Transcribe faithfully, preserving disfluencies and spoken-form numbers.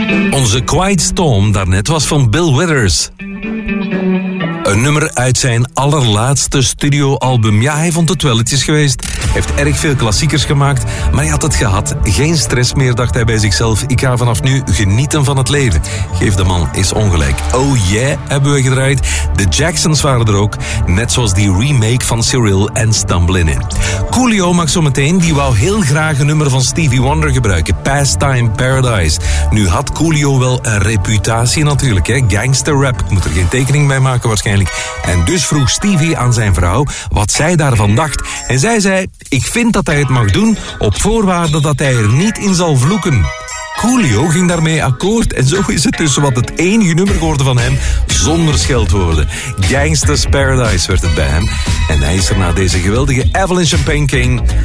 Onze Quiet Storm daarnet was van Bill Withers. Een nummer uit zijn allerlaatste studioalbum. Ja, hij vond het wel, het is geweest. Hij heeft erg veel klassiekers gemaakt, maar hij had het gehad. Geen stress meer, dacht hij bij zichzelf. Ik ga vanaf nu genieten van het leven. Geef de man eens ongelijk. Oh yeah, hebben we gedraaid. De Jacksons waren er ook, net zoals die remake van Cyril en Stumbling In. Coolio mag zo meteen, die wou heel graag een nummer van Stevie Wonder gebruiken. Pastime Paradise. Nu had Coolio wel een reputatie natuurlijk, hè? Gangster rap. Ik moet er geen tekening bij maken waarschijnlijk. En dus vroeg Stevie aan zijn vrouw wat zij daarvan dacht. En zij zei, ik vind dat hij het mag doen op voorwaarde dat hij er niet in zal vloeken. Coolio ging daarmee akkoord en zo is het dus wat het enige nummer geworden van hem zonder scheldwoorden. Gangsta's Paradise werd het bij hem. En hij is er na deze geweldige Evelyn Champagne King